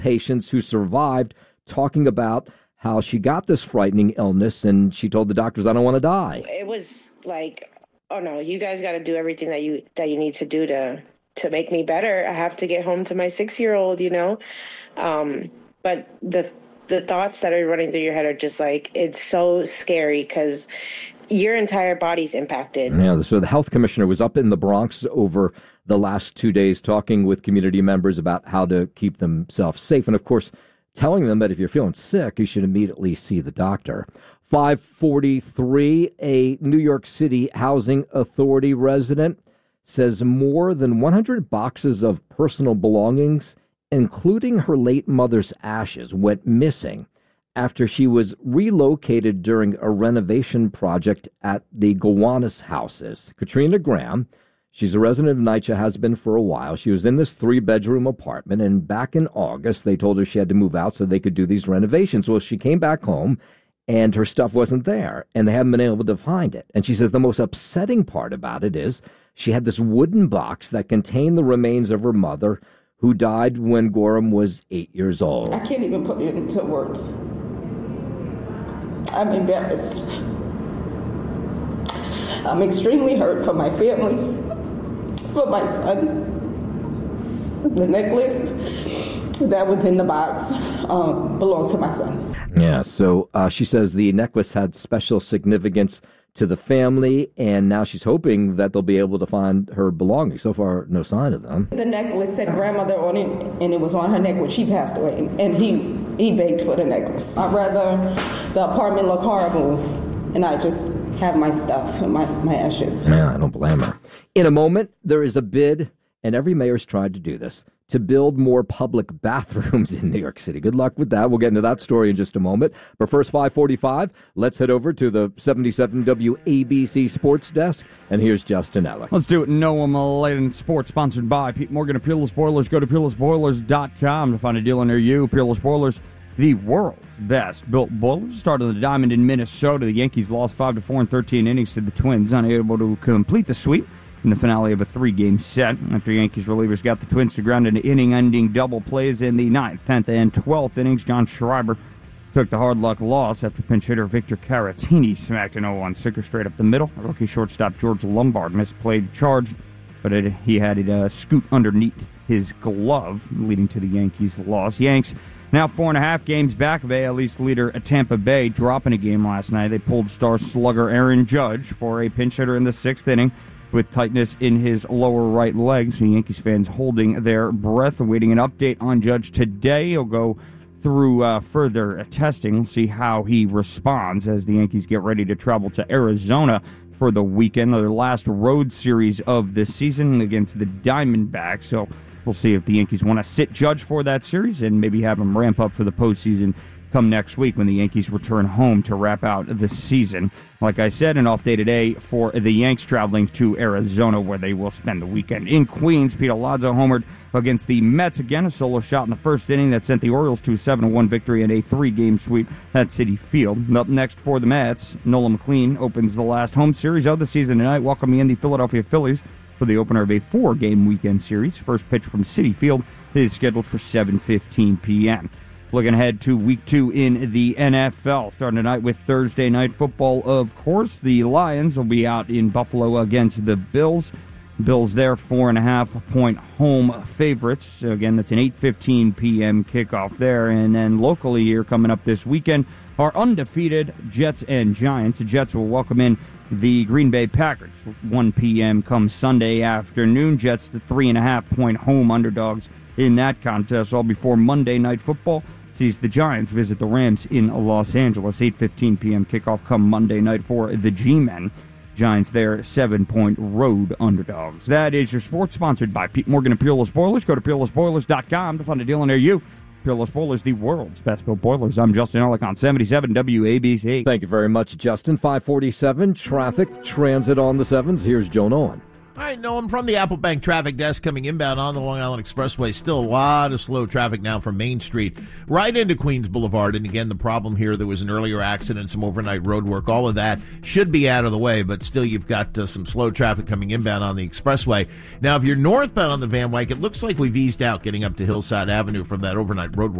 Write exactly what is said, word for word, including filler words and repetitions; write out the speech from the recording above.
patients who survived, talking about how she got this frightening illness, and she told the doctors, I don't want to die. It was like, oh no, you guys got to do everything that you that you need to do to to make me better. I have to get home to my six-year-old, you know? Um, but the the thoughts that are running through your head are just like, it's so scary because your entire body's impacted. Yeah, so the health commissioner was up in the Bronx over the last two days talking with community members about how to keep themselves safe. And, of course, telling them that if you're feeling sick, you should immediately see the doctor. five forty-three, a New York City Housing Authority resident says more than one hundred boxes of personal belongings, including her late mother's ashes, went missing after she was relocated during a renovation project at the Gowanus houses. Katrina Graham, she's a resident of NYCHA, has been for a while. She was in this three-bedroom apartment, and back in August, they told her she had to move out so they could do these renovations. Well, she came back home, and her stuff wasn't there, and they haven't been able to find it. And she says the most upsetting part about it is she had this wooden box that contained the remains of her mother, who died when Gorham was eight years old. I can't even put it into words. I'm embarrassed. I'm extremely hurt for my family, for my son. The necklace that was in the box um, belonged to my son. Yeah, so uh, she says the necklace had special significance to the family, and now she's hoping that they'll be able to find her belongings. So far, no sign of them. The necklace said grandmother on it, and it was on her neck when she passed away, and he, he begged for the necklace. I'd rather the apartment look horrible, and I just have my stuff and my, my ashes. Yeah, I don't blame her. In a moment, there is a bid, and every mayor's tried to do this, to build more public bathrooms in New York City. Good luck with that. We'll get into that story in just a moment. But first, five forty-five, let's head over to the seventy-seven W A B C Sports Desk, and here's Justin Eller. Let's do it. Noam Laden Sports, sponsored by Pete Morgan of Peerless Boilers. Go to peerless boilers dot com to find a dealer near you. Peerless Boilers, the world's best built boilers. Started the Diamond in Minnesota. The Yankees lost five to four in thirteen innings to the Twins, unable to complete the sweep in the finale of a three-game set. After Yankees relievers got the Twins to ground into inning-ending double plays in the ninth, tenth, and twelfth innings, John Schreiber took the hard-luck loss after pinch hitter Victor Caratini smacked an oh one sinker straight up the middle. Rookie shortstop George Lombard misplayed charge, but it, he had it uh, scoot underneath his glove, leading to the Yankees' loss. Yanks now four and a half games back of A L East leader Tampa Bay, dropping a game last night. They pulled star slugger Aaron Judge for a pinch hitter in the sixth inning with tightness in his lower right leg. So Yankees fans holding their breath, awaiting an update on Judge today. He'll go through uh, further testing. We'll see how he responds as the Yankees get ready to travel to Arizona for the weekend, their last road series of this season against the Diamondbacks. So we'll see if the Yankees want to sit Judge for that series and maybe have him ramp up for the postseason come next week when the Yankees return home to wrap out the season. Like I said, an off day today for the Yanks traveling to Arizona, where they will spend the weekend. In Queens, Pete Alonso homered against the Mets again, a solo shot in the first inning that sent the Orioles to a seven to one victory and a three-game sweep at Citi Field. Up next for the Mets, Nola McLean opens the last home series of the season tonight, welcoming in the Philadelphia Phillies for the opener of a four-game weekend series. First pitch from Citi Field is scheduled for seven fifteen p.m. Looking ahead to week two in the N F L, starting tonight with Thursday night football, of course. The Lions will be out in Buffalo against the Bills. Bills there, four and a half point home favorites. Again, that's an eight fifteen p.m. kickoff there. And then locally here coming up this weekend are undefeated Jets and Giants. The Jets will welcome in the Green Bay Packers. one p.m. come Sunday afternoon. Jets, the three and a half point home underdogs in that contest, all before Monday Night Football sees the Giants visit the Rams in Los Angeles. eight fifteen p.m. kickoff come Monday night for the G-Men. Giants there, seven-point road underdogs. That is your sports, sponsored by Pete Morgan and Peerless Boilers. Go to peerless boilers dot com to find a deal near you. Peerless Boilers, the world's best built boilers. I'm Justin Ellick on seventy-seven W A B C. Thank you very much, Justin. five forty-seven, traffic, transit on the sevens. Here's Joan Owen. All right, Noam, from the Apple Bank traffic desk coming inbound on the Long Island Expressway. Still a lot of slow traffic now from Main Street right into Queens Boulevard. And again, the problem here, there was an earlier accident, some overnight road work. All of that should be out of the way, but still you've got uh, some slow traffic coming inbound on the Expressway. Now, if you're northbound on the Van Wyck, it looks like we've eased out getting up to Hillside Avenue from that overnight road work.